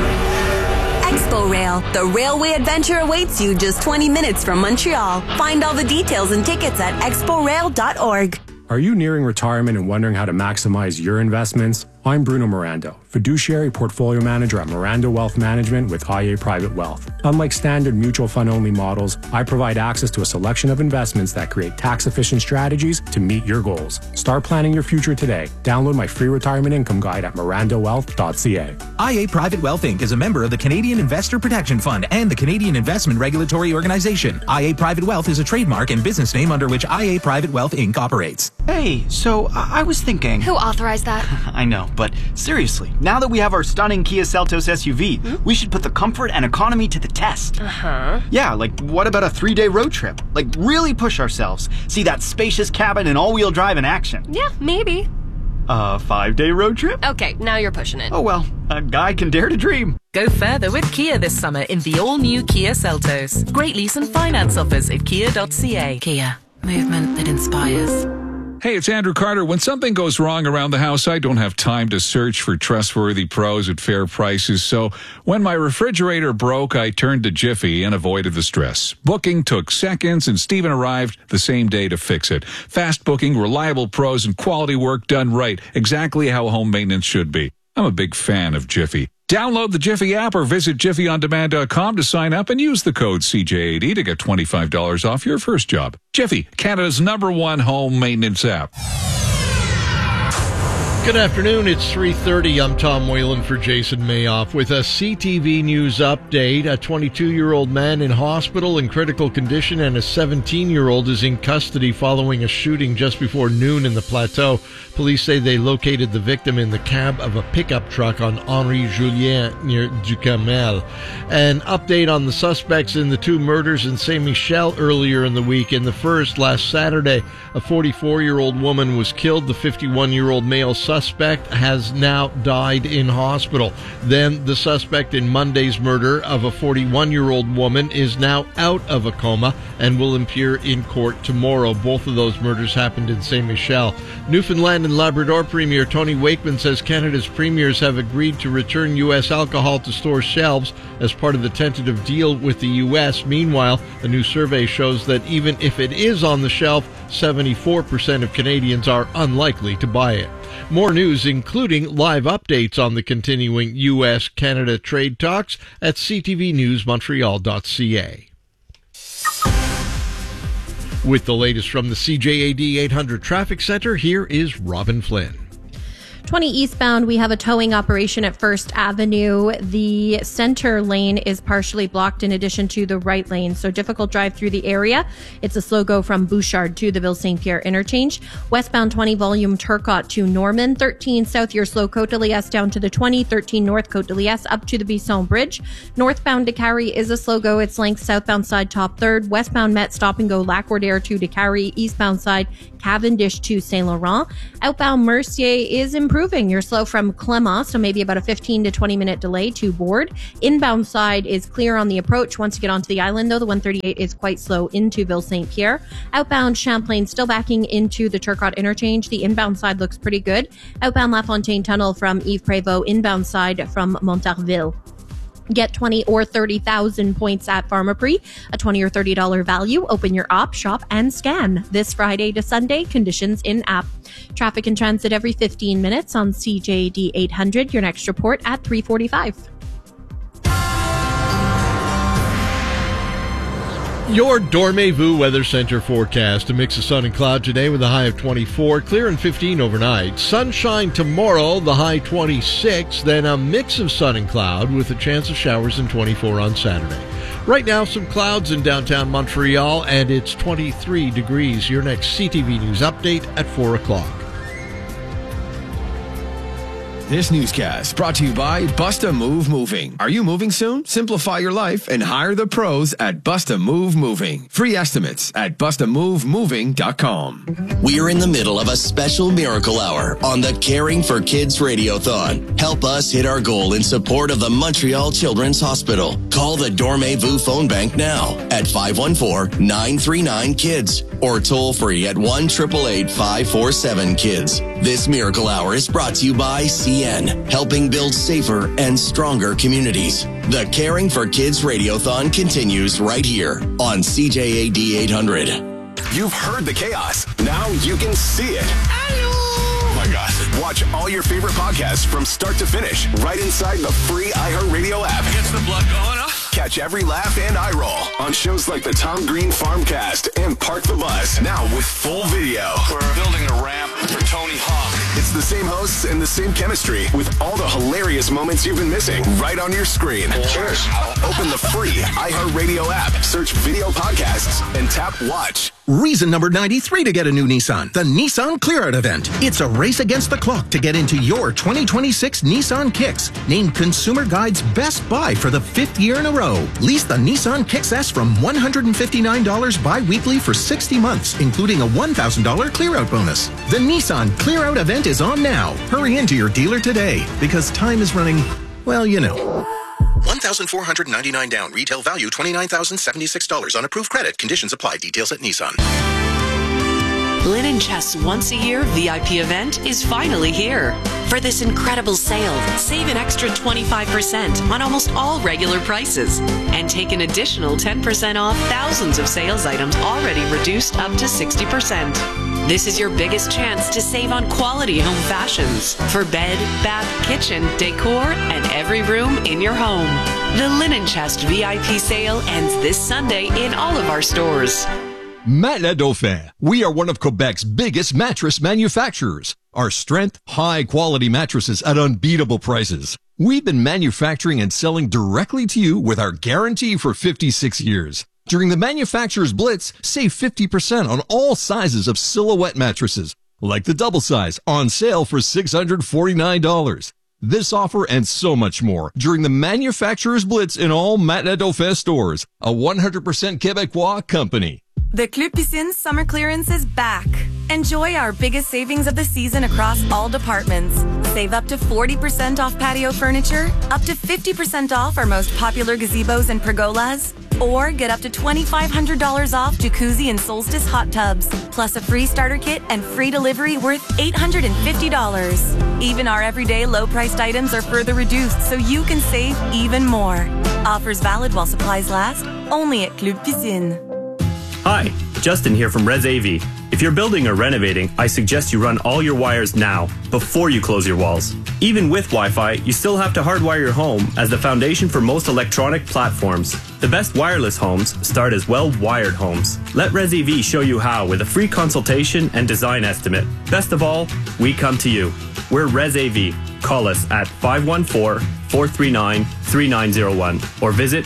Expo Rail, the railway adventure awaits you just 20 minutes from Montreal. Find all the details and tickets at exporail.org. Are you nearing retirement and wondering how to maximize your investments? I'm Bruno Mirando, fiduciary portfolio manager at Mirando Wealth Management with IA Private Wealth. Unlike standard mutual fund only models, I provide access to a selection of investments that create tax-efficient strategies to meet your goals. Start planning your future today. Download my free retirement income guide at mirandowealth.ca. IA Private Wealth Inc. is a member of the Canadian Investor Protection Fund and the Canadian Investment Regulatory Organization. IA Private Wealth is a trademark and business name under which IA Private Wealth Inc. operates. Hey, so I was thinking... Who authorized that? I know, but seriously, now that we have our stunning Kia Seltos SUV, we should put the comfort and economy to the test. Uh-huh. Yeah, like what about a 3-day road trip? Like really push ourselves. See that spacious cabin and all-wheel drive in action. Yeah, maybe. A 5-day road trip? Okay, now you're pushing it. Oh well, a guy can dare to dream. Go further with Kia this summer in the all-new Kia Seltos. Great lease and finance offers at kia.ca. Kia, movement that inspires. Hey, it's Andrew Carter. When something goes wrong around the house, I don't have time to search for trustworthy pros at fair prices. So when my refrigerator broke, I turned to Jiffy and avoided the stress. Booking took seconds, and Steven arrived the same day to fix it. Fast booking, reliable pros, and quality work done right. Exactly how home maintenance should be. I'm a big fan of Jiffy. Download the Jiffy app or visit jiffyondemand.com to sign up and use the code CJ80 to get $25 off your first job. Jiffy, Canada's #1 home maintenance app. Good afternoon. It's 3:30. I'm Tom Whalen for Jason Mayoff with a CTV News update. A 22-year-old man in hospital in critical condition and a 17-year-old is in custody following a shooting just before noon in the Plateau. Police say they located the victim in the cab of a pickup truck on Henri Julien near Ducamel. An update on the suspects in the two murders in Saint-Michel earlier in the week. In the first, last Saturday, a 44-year-old woman was killed. The 51-year-old male suspect has now died in hospital. Then the suspect in Monday's murder of a 41-year-old woman is now out of a coma and will appear in court tomorrow. Both of those murders happened in Saint Michel. Newfoundland and Labrador Premier Tony Wakeman says Canada's premiers have agreed to return U.S. alcohol to store shelves as part of the tentative deal with the U.S. Meanwhile, a new survey shows that even if it is on the shelf, 74% of Canadians are unlikely to buy it. More news, including live updates on the continuing U.S.-Canada trade talks at ctvnewsmontreal.ca. With the latest from the CJAD 800 Traffic Center, here is Robin Flynn. 20 eastbound, we have a towing operation at First Avenue. The center lane is partially blocked in addition to the right lane, so difficult drive through the area. It's a slow go from Bouchard to the Ville St. Pierre interchange. Westbound 20 volume Turcotte to Norman. 13 south, your slow Côte de Liesse down to the 20. 13 north Côte de Liesse up to the Bisson Bridge. Northbound Décarie is a slow go. It's length southbound side top third. Westbound Met stop and go Lac-Wardair to Décarie. Eastbound side Cavendish to Saint Laurent. Outbound Mercier is improving. You're slow from Clement, so maybe about a 15 to 20 minute delay to board. Inbound side is clear on the approach. Once you get onto the island, though, the 138 is quite slow into Ville St. Pierre. Outbound Champlain still backing into the Turcotte interchange. The inbound side looks pretty good. Outbound La Fontaine Tunnel from Yves Prévost. Inbound side from Montarville. Get 20 or 30,000 points at Pharmaprix, a $20 or $30 value. Open your app, shop, and scan. This Friday to Sunday, conditions in app. Traffic and transit every 15 minutes on CJD 800. Your next report at 3:45. Your Dormez-vous Weather Center forecast. A mix of sun and cloud today with a high of 24. Clear and 15 overnight. Sunshine tomorrow, the high 26. Then a mix of sun and cloud with a chance of showers and 24 on Saturday. Right now, some clouds in downtown Montreal, and it's 23 degrees. Your next CTV News update at 4 o'clock. This newscast brought to you by Busta Move Moving. Are you moving soon? Simplify your life and hire the pros at Busta Move Moving. Free estimates at bustamovemoving.com. We're in the middle of a special miracle hour on the Caring for Kids Radiothon. Help us hit our goal in support of the Montreal Children's Hospital. Call the Dormez-vous phone bank now at 514-939-KIDS or toll free at 1-888-547-KIDS. This miracle hour is brought to you by CN, helping build safer and stronger communities. The Caring for Kids Radiothon continues right here on CJAD 800. You've heard the chaos. Now you can see it. Oh my gosh. Watch all your favorite podcasts from start to finish right inside the free iHeartRadio app. Gets the blood going, huh? Catch every laugh and eye roll on shows like the Tom Green Farmcast and Park the Bus. Now with full video. We're building a ramp for Tony Hawk. It's the same hosts and the same chemistry with all the hilarious moments you've been missing right on your screen. Cheers. Open the free iHeartRadio app, search video podcasts, and tap watch. Reason number 93 to get a new Nissan, the Nissan Clear Out event. It's a race against the clock to get into your 2026 Nissan Kicks, named Consumer Guide's best buy for the 5th year in a row. Lease the Nissan Kicks S from $159 bi-weekly for 60 months, including a $1,000 Clear Out bonus. The Nissan Clear Out event is on now. Hurry into your dealer today, because time is running, well, you know. $1,499 down. Retail value $29,076 on approved credit. Conditions apply. Details at Nissan. Linen Chest's once-a-year VIP event is finally here. For this incredible sale, save an extra 25% on almost all regular prices and take an additional 10% off thousands of sales items already reduced up to 60%. This is your biggest chance to save on quality home fashions for bed, bath, kitchen, decor, and every room in your home. The Linen Chest VIP sale ends this Sunday in all of our stores. Matelas Dauphin. We are one of Quebec's biggest mattress manufacturers. Our strength, high-quality mattresses at unbeatable prices. We've been manufacturing and selling directly to you with our guarantee for 56 years. During the Manufacturer's Blitz, save 50% on all sizes of silhouette mattresses, like the double size, on sale for $649. This offer and so much more during the Manufacturer's Blitz in all Matelas Dauphin stores, a 100% Quebecois company. The Club Piscine summer clearance is back. Enjoy our biggest savings of the season across all departments. Save up to 40% off patio furniture, up to 50% off our most popular gazebos and pergolas, or get up to $2,500 off jacuzzi and solstice hot tubs, plus a free starter kit and free delivery worth $850. Even our everyday low-priced items are further reduced so you can save even more. Offers valid while supplies last, only at Club Piscine. Hi, Justin here from Res AV. If you're building or renovating, I suggest you run all your wires now, before you close your walls. Even with Wi-Fi, you still have to hardwire your home as the foundation for most electronic platforms. The best wireless homes start as well-wired homes. Let Res AV show you how with a free consultation and design estimate. Best of all, we come to you. We're Res AV. Call us at 514-439-3901 or visit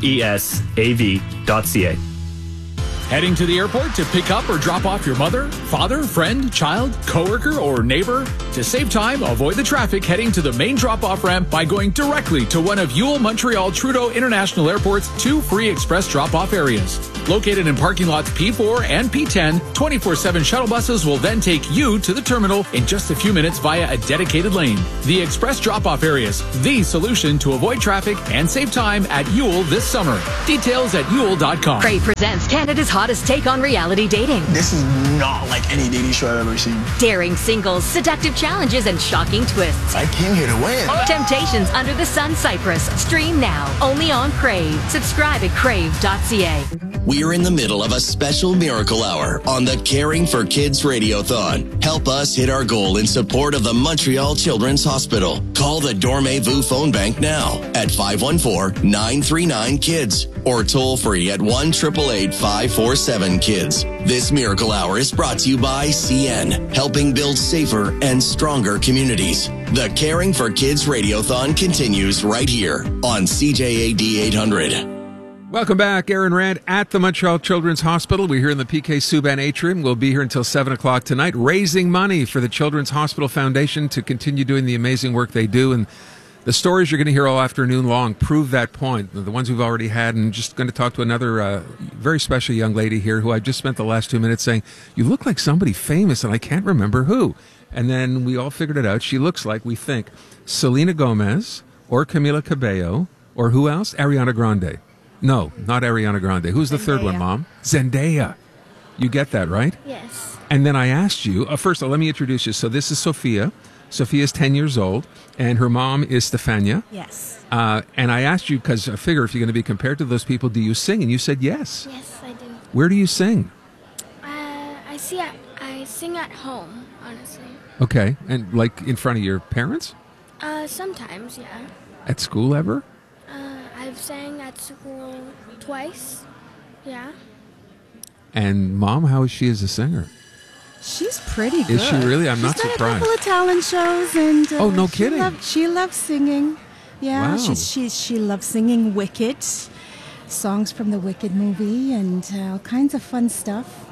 resav.ca. Heading to the airport to pick up or drop off your mother, father, friend, child, coworker, or neighbor? To save time, avoid the traffic heading to the main drop-off ramp by going directly to one of Yule Montreal Trudeau International Airport's 2 free express drop-off areas. Located in parking lots P4 and P10, 24/7 shuttle buses will then take you to the terminal in just a few minutes via a dedicated lane. The express drop-off areas, the solution to avoid traffic and save time at Yule this summer. Details at Yule.com. Crave presents Canada's hottest take on reality dating. This is not like any dating show I've ever seen. Daring singles, seductive challenges, and shocking twists. I came here to win. Temptations Under the Sun Cyprus. Stream now, only on Crave. Subscribe at crave.ca. We're in the middle of a special miracle hour on the Caring for Kids Radiothon. Help us hit our goal in support of the Montreal Children's Hospital. Call the Dormez-vous phone bank now at 514-939-KIDS or toll free at 1-888-547-KIDS. This miracle hour is brought to you by CN, helping build safer and stronger communities. The Caring for Kids Radiothon continues right here on CJAD 800. Welcome back. Aaron Rand at the Montreal Children's Hospital. We're here in the PK Subban Atrium. We'll be here until 7 o'clock tonight, raising money for the Children's Hospital Foundation to continue doing the amazing work they do. And the stories you're going to hear all afternoon long prove that point, the ones we've already had. And just going to talk to another very special young lady here who I just spent the last 2 minutes saying, you look like somebody famous, and I can't remember who. And then we all figured it out. She looks like, we think, Selena Gomez or Camila Cabello or who else? Ariana Grande. No, not Ariana Grande. Who's the third one, Mom? Zendaya. You get that, right? Yes. And then I asked you, first of all, let me introduce you. So this is Sophia. Sophia's 10 years old, and her mom is Stefania. Yes. And I asked you, because I figure if you're going to be compared to those people, do you sing? And you said yes. Yes, I do. Where do you sing? I sing at home, honestly. Okay. And like in front of your parents? Sometimes, yeah. At school ever? I've sang at school twice. Yeah. And Mom, how is she as a singer? She's pretty good. Is she really? I'm not She's done surprised. a couple of talent shows, and oh, no kidding. She loves singing. Yeah, Wow. she loves singing Wicked, songs from the Wicked movie, and all kinds of fun stuff.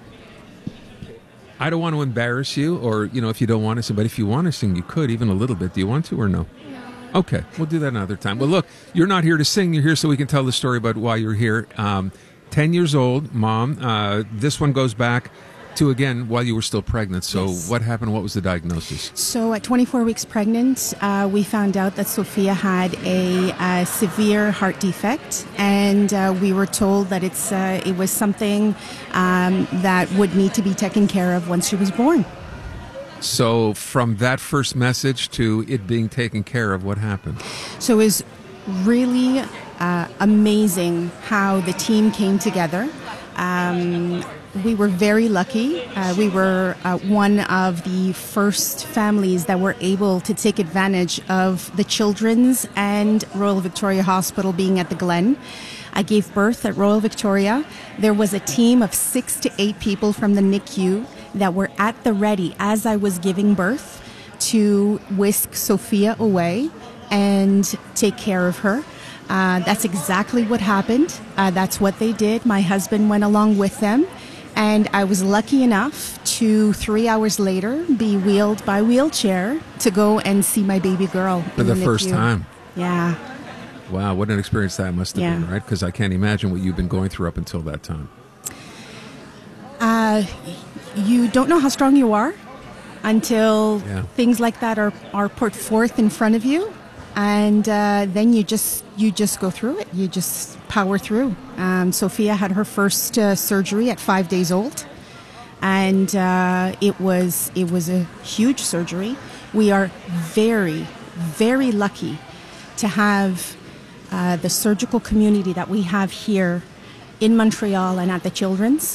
I don't want to embarrass you, or, if you don't want to sing, but if you want to sing, you could, even a little bit. Do you want to or no? Okay, we'll do that another time. Well, look, you're not here to sing. You're here so we can tell the story about why you're here. 10 years old, Mom. This one goes back to, again, while you were still pregnant. So Yes. what happened? What was the diagnosis? So at 24 weeks pregnant, we found out that Sophia had a severe heart defect, and we were told that it was something that would need to be taken care of once she was born. So from that first message to it being taken care of, what happened? So it was really amazing how the team came together. We were very lucky. We were one of the first families that were able to take advantage of the Children's and Royal Victoria Hospital being at the Glen. I gave birth at Royal Victoria. There was a team of 6 to 8 people from the NICU that were at the ready as I was giving birth to whisk Sophia away and take care of her. That's exactly what happened. That's what they did. My husband went along with them, and I was lucky enough to 3 hours later be wheeled by wheelchair to go and see my baby girl For in the NICU. first time. Yeah. Wow, what an experience that must have been, right? Because I can't imagine what you've been going through up until that time. you don't know how strong you are until things like that are put forth in front of you, and then you just go through it. You just power through. Sophia had her first surgery at 5 days old, and it was a huge surgery. We are very, very lucky to have the surgical community that we have here in Montreal and at the Children's.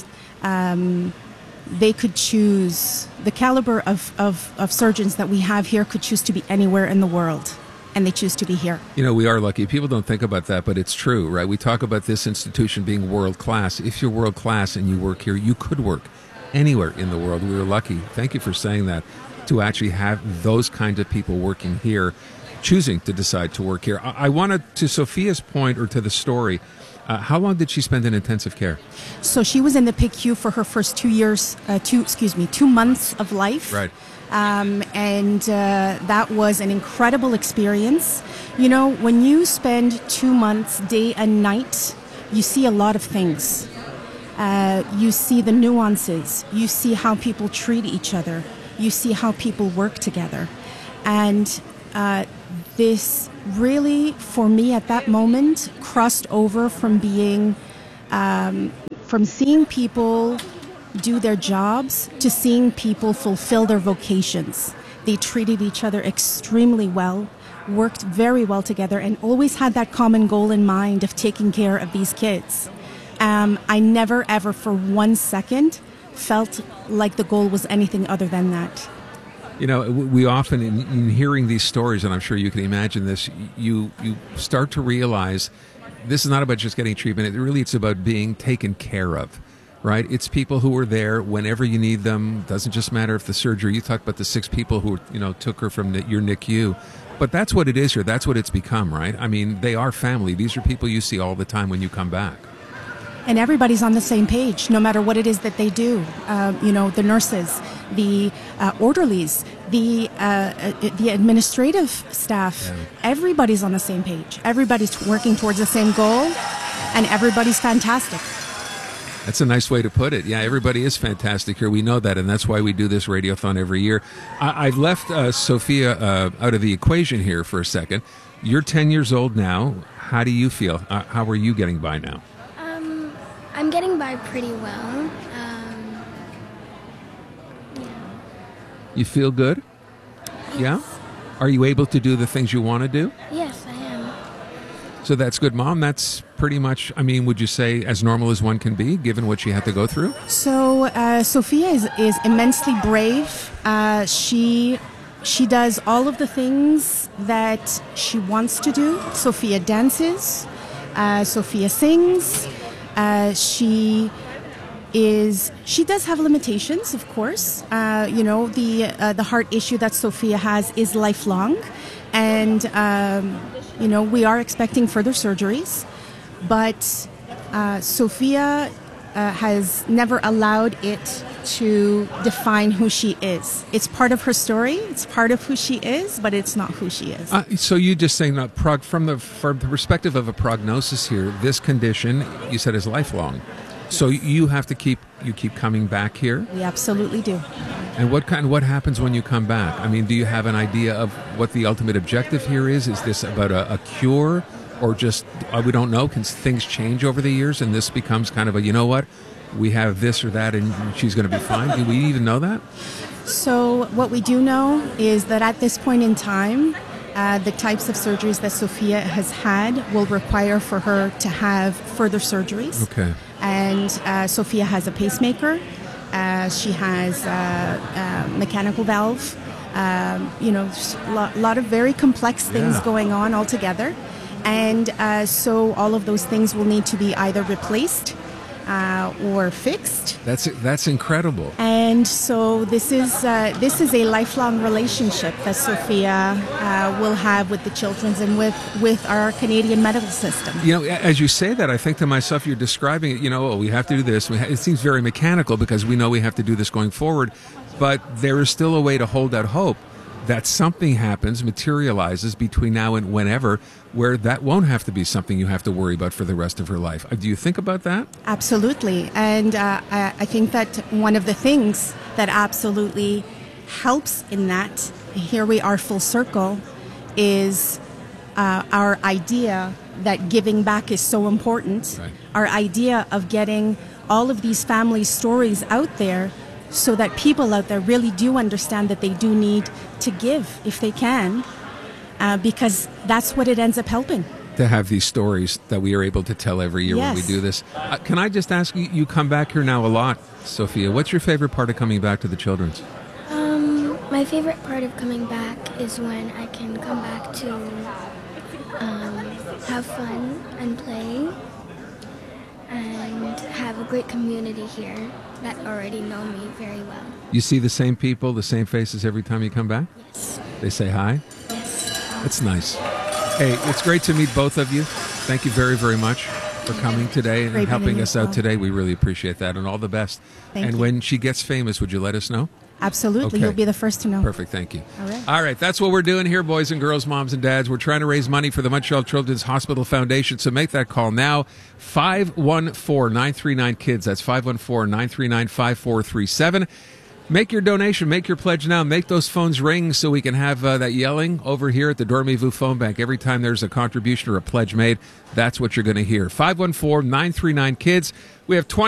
They could choose, the caliber of surgeons that we have here could choose to be anywhere in the world, and they choose to be here. You know, we are lucky. People don't think about that, but it's true, right? We talk about this institution being world class. If you're world class and you work here, you could work anywhere in the world. We are lucky. Thank you for saying that, to actually have those kinds of people working here, choosing to decide to work here. I wanted, to Sophia's point, or to the story, how long did she spend in intensive care? So she was in the PICU for her first 2 months of life. Right. And that was an incredible experience. You know, when you spend 2 months day and night, you see a lot of things. You see the nuances. You see how people treat each other. You see how people work together. And this really, for me at that moment, crossed over from being, from seeing people do their jobs to seeing people fulfill their vocations. They treated each other extremely well, worked very well together, and always had that common goal in mind of taking care of these kids. I never, ever for 1 second felt like the goal was anything other than that. You know, we often, in hearing these stories, and I'm sure you can imagine this, you start to realize this is not about just getting treatment. It's about being taken care of, right? It's people who are there whenever you need them. Doesn't just matter if the surgery. You talk about the 6 people who, took her from your NICU. But that's what it is here. That's what it's become, right? I mean, they are family. These are people you see all the time when you come back. And everybody's on the same page, no matter what it is that they do. The nurses, the orderlies, the administrative staff, everybody's on the same page. Everybody's working towards the same goal, and everybody's fantastic. That's a nice way to put it. Yeah, everybody is fantastic here. We know that, and that's why we do this radiothon every year. I've left Sophia out of the equation here for a second. You're 10 years old now. How do you feel? How are you getting by now? I'm getting by pretty well. You feel good? Yes. Yeah? Are you able to do the things you want to do? Yes, I am. So that's good, Mom. That's pretty much, would you say, as normal as one can be, given what she had to go through? So Sophia is immensely brave. She does all of the things that she wants to do. Sophia dances. Sophia sings. She does have limitations, of course. The heart issue that Sophia has is lifelong, and we are expecting further surgeries. But Sophia has never allowed it to define who she is. It's part of her story. It's part of who she is, but it's not who she is. So you just saying that from the perspective of a prognosis here, this condition you said is lifelong. So you have to keep coming back here? We absolutely do. And what happens when you come back? Do you have an idea of what the ultimate objective here is? Is this about a cure, or just we don't know? Can things change over the years and this becomes kind of a, we have this or that and she's going to be fine? Do we even know that? So what we do know is that at this point in time, the types of surgeries that Sophia has had will require for her to have further surgeries. Okay. And Sophia has a pacemaker. She has a mechanical valve. A lot of very complex things going on altogether. And so all of those things will need to be either replaced or fixed. That's incredible. And so this is a lifelong relationship that Sophia will have with the Children's and with our Canadian medical system. As you say that, I think to myself, you're describing it. We have to do this. It seems very mechanical because we know we have to do this going forward. But there is still a way to hold out hope that something happens, materializes between now and whenever, where that won't have to be something you have to worry about for the rest of her life. Do you think about that? Absolutely. And I think that one of the things that absolutely helps in that, here we are full circle, is our idea that giving back is so important. Right. Our idea of getting all of these family stories out there so that people out there really do understand that they do need to give if they can, because that's what it ends up helping. To have these stories that we are able to tell every year when we do this. Can I just ask you, you come back here now a lot, Sophia. What's your favorite part of coming back to the Children's? My favorite part of coming back is when I can come back to have fun and play and have a great community here that already know me very well. You see the same people, the same faces every time you come back? Yes. They say hi? Yes. That's nice. Hey, it's great to meet both of you. Thank you very, very much for coming today and helping us out today. We really appreciate that, and all the best. Thank you. When she gets famous, would you let us know? Absolutely. Okay. You'll be the first to know. Perfect. Thank you. All right. That's what we're doing here, boys and girls, moms and dads. We're trying to raise money for the Montreal Children's Hospital Foundation. So make that call now. 514-939-KIDS. That's 514-939-5437. Make your donation. Make your pledge now. Make those phones ring so we can have that yelling over here at the Dormez-vous phone bank. Every time there's a contribution or a pledge made, that's what you're going to hear. 514-939-KIDS. We have 20